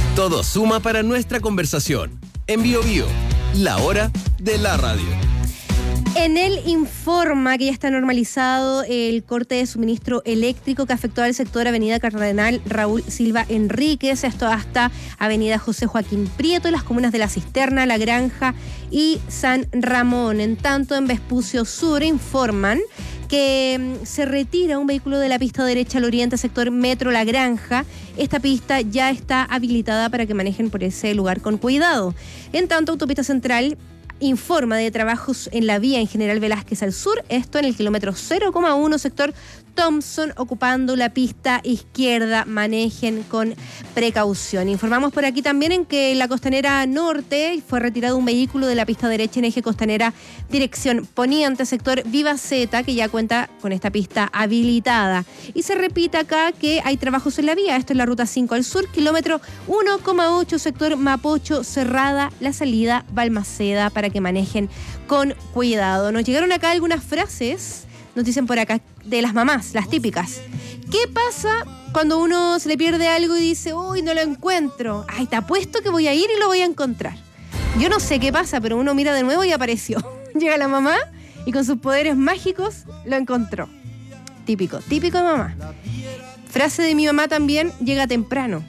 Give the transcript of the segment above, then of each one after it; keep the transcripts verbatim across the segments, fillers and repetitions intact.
Todo suma para nuestra conversación. En Bio Bio, la hora de la radio. Enel informa que ya está normalizado el corte de suministro eléctrico que afectó al sector Avenida Cardenal Raúl Silva Enríquez, esto hasta Avenida José Joaquín Prieto, en las comunas de La Cisterna, La Granja y San Ramón. En tanto, en Vespucio Sur informan que se retira un vehículo de la pista derecha al oriente, sector Metro La Granja. Esta pista ya está habilitada para que manejen por ese lugar con cuidado. En tanto, Autopista Central informa de trabajos en la vía en General Velázquez al sur, esto en el kilómetro cero coma uno, sector Thompson, ocupando la pista izquierda. Manejen con precaución. Informamos por aquí también en que en la Costanera Norte fue retirado un vehículo de la pista derecha en eje Costanera dirección Poniente, sector Viva Zeta, que ya cuenta con esta pista habilitada. Y se repite acá que hay trabajos en la vía, esto es la ruta cinco al sur, kilómetro uno coma ocho, sector Mapocho, cerrada la salida Balmaceda, para que manejen con cuidado. Nos llegaron acá algunas frases, nos dicen por acá, de las mamás, las típicas. ¿Qué pasa cuando uno se le pierde algo y dice, uy, no lo encuentro? Ay, te apuesto que voy a ir y lo voy a encontrar. Yo no sé qué pasa, pero uno mira de nuevo y apareció. Llega la mamá y con sus poderes mágicos lo encontró. Típico, típico de mamá. Frase de mi mamá también, llega temprano.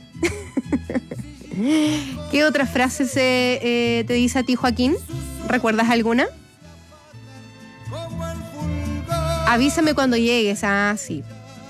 ¿Qué otra frase se, eh, te dice a ti, Joaquín? ¿Recuerdas alguna? Avísame cuando llegues. Ah, sí.